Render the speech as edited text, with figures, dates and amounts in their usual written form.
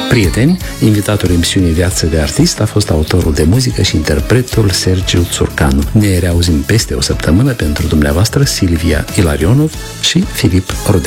Prieteni, invitatul emisiunii Viață de Artist a fost autorul de muzică și interpretul Sergiu Țurcanu. Ne reauzim peste o săptămână pentru dumneavoastră Silvia Ilarionov și Filip Rodea.